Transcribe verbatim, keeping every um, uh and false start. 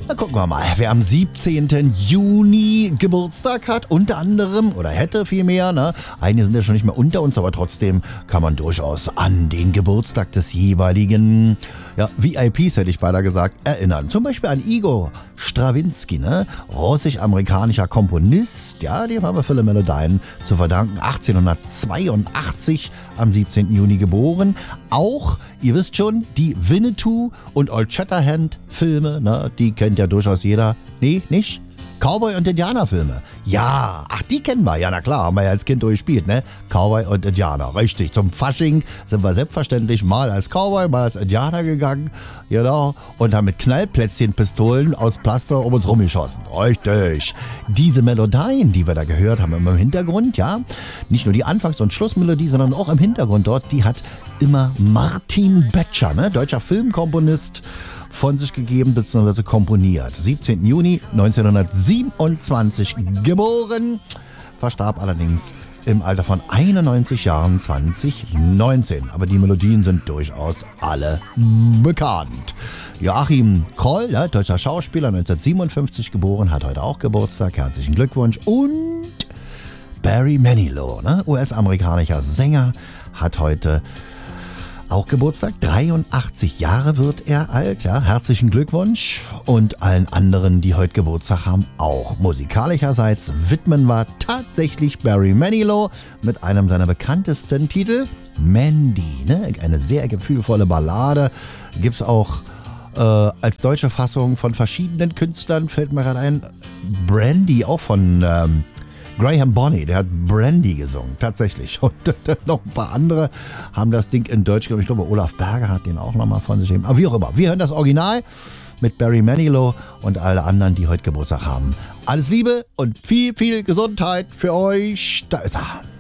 Na, gucken wir mal, wer am siebzehnten Juni Geburtstag hat, unter anderem, oder hätte vielmehr, ne? Einige sind ja schon nicht mehr unter uns, aber trotzdem kann man durchaus an den Geburtstag des jeweiligen, ja, V I Ps hätte ich beinahe gesagt, erinnern. Zum Beispiel an Igor Strawinski, ne? Russisch-amerikanischer Komponist, ja, dem haben wir viele Melodien zu verdanken. achtzehnhundertzweiundachtzig am siebzehnten Juni geboren. Auch, ihr wisst schon, die Winnetou und Old Shatterhand Filme, ne? Die kennt ja durchaus jeder. Nee, nicht? Cowboy- und Indianerfilme. Ja, ach, die kennen wir. Ja, na klar, haben wir ja als Kind durchgespielt, ne? Cowboy und Indianer, richtig. Zum Fasching sind wir selbstverständlich mal als Cowboy, mal als Indianer gegangen, genau, und haben mit Knallplätzchenpistolen aus Plaster um uns rumgeschossen. Richtig. Diese Melodien, die wir da gehört haben, immer im Hintergrund, ja, nicht nur die Anfangs- und Schlussmelodie, sondern auch im Hintergrund dort, die hat immer Martin Betscher, ne? Deutscher Filmkomponist, von sich gegeben bzw. komponiert. siebzehnten Juni neunzehnhundertsiebenundzwanzig geboren, verstarb allerdings im Alter von einundneunzig Jahren zwanzig neunzehn. Aber die Melodien sind durchaus alle bekannt. Joachim Kroll, ja, deutscher Schauspieler, neunzehnhundertsiebenundfünfzig geboren, hat heute auch Geburtstag. Herzlichen Glückwunsch. Und Barry Manilow, ne, U S-amerikanischer Sänger, hat heute auch Geburtstag, dreiundachtzig Jahre wird er alt, ja, herzlichen Glückwunsch. Und allen anderen, die heute Geburtstag haben, auch. Musikalischerseits widmen wir tatsächlich Barry Manilow mit einem seiner bekanntesten Titel, Mandy, ne? Eine sehr gefühlvolle Ballade, gibt's auch äh, als deutsche Fassung von verschiedenen Künstlern, fällt mir gerade ein, Brandy, auch von ähm, Graham Bonney, der hat Brandy gesungen, tatsächlich. Und noch ein paar andere haben das Ding in Deutsch, glaube ich, glaube Olaf Berger hat den auch nochmal von sich gegeben. Aber wie auch immer, wir hören das Original mit Barry Manilow und alle anderen, die heute Geburtstag haben. Alles Liebe und viel, viel Gesundheit für euch. Da ist er.